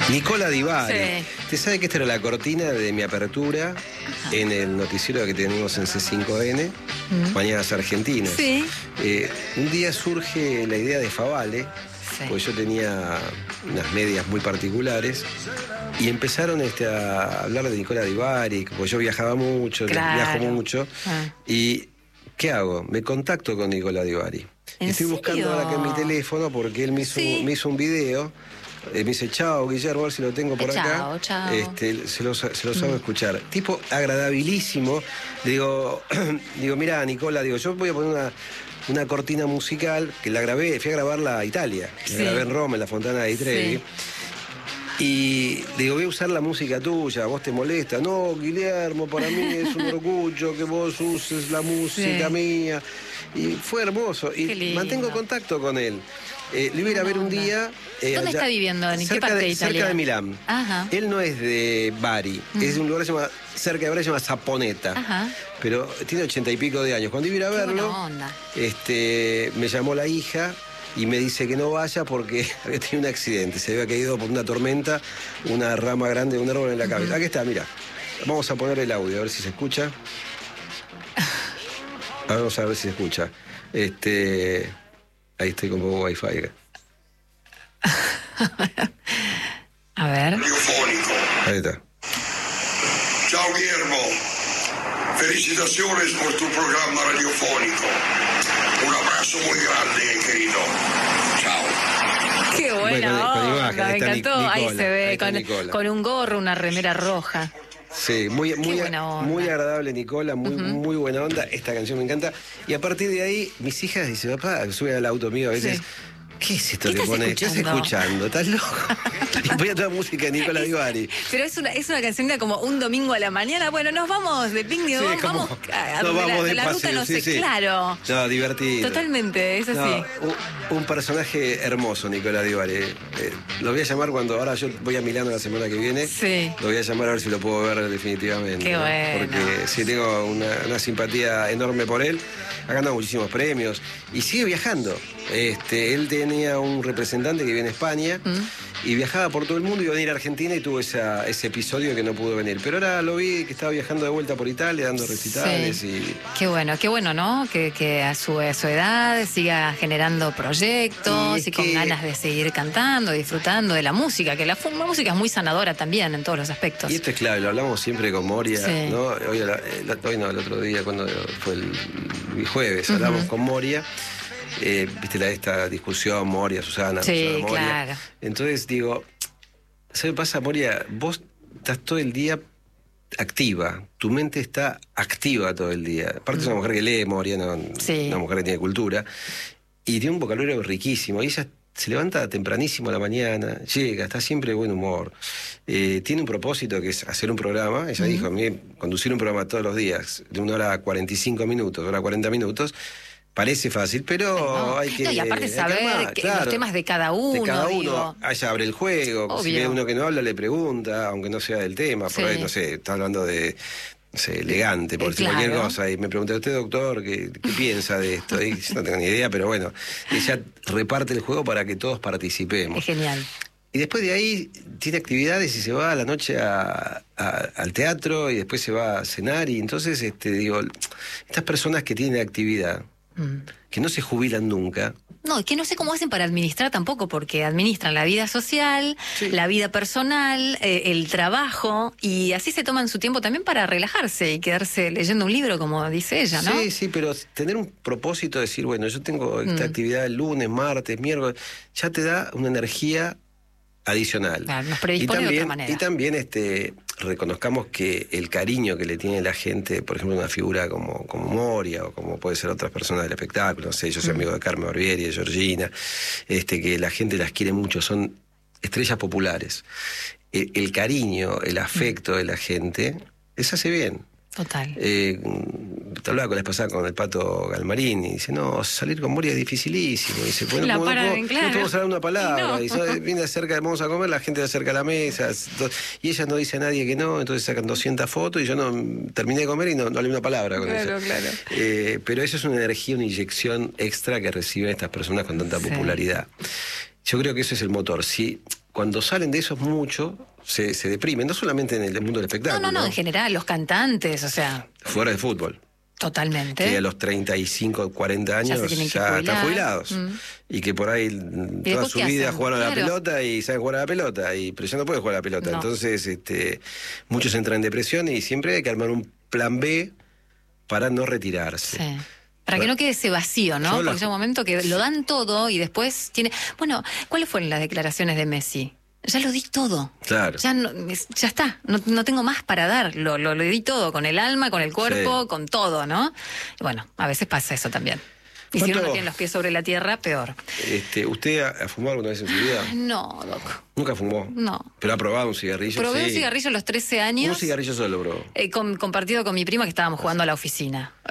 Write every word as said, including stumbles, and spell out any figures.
Nicola Di Bari. Sí. Usted sabe que esta era la cortina de mi apertura Ajá. en el noticiero que tenemos en C cinco N, mm. Mañanas Argentinas. Sí. Eh, un día surge la idea de Favale, sí. porque yo tenía unas medias muy particulares, y empezaron este, a hablar de Nicola Di Bari, porque yo viajaba mucho, claro. viajo mucho, ah. y ¿qué hago? Me contacto con Nicola Di Bari. Estoy serio? buscando ahora que en mi teléfono, porque él me hizo, sí. me hizo un video. Eh, me dice, chao, Guillermo, a ver si lo tengo por eh, acá. Chao, chao. Este, se los, se los hago mm. escuchar. Tipo agradabilísimo. Digo, digo, mira, Nicola, digo, yo voy a poner una, una cortina musical que la grabé, fui a grabarla a Italia. La sí. grabé en Roma, en la Fontana di Trevi. Sí. Y digo, voy a usar la música tuya, ¿vos te molesta? No, Guillermo, para mí es un orgullo que vos uses la música sí. mía. Y fue hermoso. Y mantengo contacto con él. Eh, le voy a ir a ver un día. Eh, ¿Dónde allá, está viviendo? ¿En qué parte de, de Italia? Cerca de Milán. Ajá. Él no es de Bari, mm. es de un lugar que se llama, cerca de Bari, se llama Saponeta. Ajá. Pero tiene ochenta y pico de años. Cuando iba a ir a verlo, onda. Este, me llamó la hija y me dice que no vaya porque había tenido un accidente. Se había caído por una tormenta una rama grande de un árbol en la cabeza. Uh-huh. Aquí está, mira. Vamos a poner el audio, a ver si se escucha. Vamos a ver si se escucha. Este, ahí estoy con poco wifi. A ver. Radiofónico. Ahí está. Ciao Guillermo. Felicitaciones por tu programa radiofónico. Un abrazo muy grande, querido. Chao. Qué buena bueno, con, onda, con me encantó. Nicola, ahí se ve, ahí con, con un gorro, una remera roja. Sí, muy, muy, muy agradable Nicola, muy, uh-huh. muy buena onda. Esta canción me encanta. Y a partir de ahí, mis hijas dicen, papá, sube al auto mío a veces. Sí. ¿Qué es esto ¿Qué que pones? ¿Qué estás escuchando? ¿Estás loco? Y voy a toda música de Nicola Di Bari. Pero es una, es una canción de como un domingo a la mañana. Bueno, nos vamos de picnic, sí, vamos, vamos a nos vamos la, de la paseo, ruta, no sí, sé, sí. claro. No, divertido. Totalmente, es así. No, un, un personaje hermoso, Nicola Di Bari. Eh, lo voy a llamar cuando, ahora yo voy a Milano la semana que viene. Sí. Lo voy a llamar a ver si lo puedo ver definitivamente. Qué ¿no? bueno. Porque sí tengo una, una simpatía enorme por él. Ha ganado muchísimos premios y sigue viajando. Este, él tenía un representante que viene a España mm. y viajaba por todo el mundo y iba a venir a Argentina y tuvo esa, ese episodio que no pudo venir. Pero ahora lo vi que estaba viajando de vuelta por Italia, dando recitales. Sí. Y... Qué bueno, qué bueno, ¿no? Que, que a, su, a su edad siga generando proyectos y, y con que... ganas de seguir cantando, disfrutando de la música, que la, la música es muy sanadora también en todos los aspectos. Y esto es clave, lo hablamos siempre con Moria, sí. ¿no? Hoy, el, hoy no, el otro día, cuando fue el, el jueves, uh-huh. hablamos con Moria. Eh, viste la, esta discusión, Moria, Susana, sí, Susana, Moria. Claro. Entonces digo, ¿sabes qué pasa, Moria? Vos estás todo el día activa, tu mente está activa todo el día. Aparte mm. es una mujer que lee, Moria, no, sí. una mujer que tiene cultura, y tiene un vocabulario riquísimo. Y ella se levanta tempranísimo a la mañana, llega, está siempre de buen humor. Eh, tiene un propósito que es hacer un programa. Ella mm. dijo, a mí, conducir un programa todos los días, de una hora a cuarenta y cinco minutos, una hora a cuarenta minutos, parece fácil, pero no, hay que... No, y aparte saber que, claro, los temas de cada uno. De cada uno. Digo. Ella abre el juego. Obvio. Si ve uno que no habla, le pregunta, aunque no sea del tema. Sí. Por ahí, no sé, está hablando de... No sé, elegante, por eh, decir claro. cualquier cosa. Y me pregunta, ¿usted, doctor, qué, qué piensa de esto? Y yo no tengo ni idea, pero bueno, ella reparte el juego para que todos participemos. Es genial. Y después de ahí tiene actividades y se va a la noche a, a, al teatro y después se va a cenar. Y entonces, este, digo, estas personas que tienen actividad, mm. que no se jubilan nunca. No, es que no sé cómo hacen para administrar tampoco, porque administran la vida social, sí. la vida personal, eh, el trabajo, y así se toman su tiempo también para relajarse y quedarse leyendo un libro, como dice ella, ¿no? Sí, sí, pero tener un propósito, decir, bueno, yo tengo esta mm. actividad el lunes, martes, miércoles, ya te da una energía adicional. Claro, nos predispone y también, de otra manera. Y también este, reconozcamos que el cariño que le tiene la gente, por ejemplo, una figura como, como Moria o como puede ser otras personas del espectáculo, no sé, yo soy mm. amigo de Carmen Barbieri, de Georgina, este, que la gente las quiere mucho, son estrellas populares. El, el cariño, el afecto mm. de la gente, les hace bien. Total. Eh, te hablaba con la vez pasada con el Pato Galmarín y dice, no, salir con Moria es dificilísimo. Y dice, bueno, la no, para, no, no, claro. no podemos hablar una palabra. No. Y so, viene cerca, vamos a comer, la gente se acerca a la mesa. Y ella no dice a nadie que no, entonces sacan doscientas fotos y yo no terminé de comer y no, no hablé una palabra con claro, ella. Claro. Eh, pero eso es una energía, una inyección extra que reciben estas personas con tanta sí. popularidad. Yo creo que eso es el motor. Si cuando salen de eso mucho, se, se deprimen, no solamente en el mundo del espectáculo. No, no, no, en general, los cantantes, o sea... Fuera de fútbol. Totalmente. Que a los treinta y cinco, cuarenta años ya, ya están jubilados. Mm. Y que por ahí toda su vida hacen? jugaron claro. a la pelota y saben jugar a la pelota, y, pero ya no puede jugar a la pelota. No. Entonces, este, muchos entran en depresión y siempre hay que armar un plan B para no retirarse. Sí. Para que no quede ese vacío, ¿no? Porque llega un momento que lo dan todo y después tiene... Bueno, ¿cuáles fueron las declaraciones de Messi? Ya lo di todo. Claro. Ya, no, ya está. No, no tengo más para dar. Lo, lo, lo di todo, con el alma, con el cuerpo, sí. con todo, ¿no? Y bueno, a veces pasa eso también. Y si uno no tiene los pies sobre la tierra, peor. Este, ¿Usted ha fumado alguna vez en su vida? No, loco. ¿Nunca fumó? No. ¿Pero ha probado un cigarrillo? Probé sí. un cigarrillo a los trece años. Un cigarrillo solo, bro. Eh, con, compartido con mi prima que estábamos jugando a la oficina.